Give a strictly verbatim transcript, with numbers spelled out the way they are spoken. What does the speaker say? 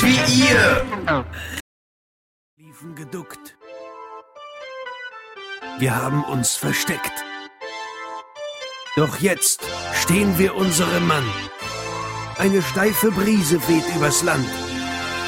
wie ihr! Liefen geduckt. Wir haben uns versteckt. Doch jetzt stehen wir unserem Mann. Eine steife Brise weht übers Land.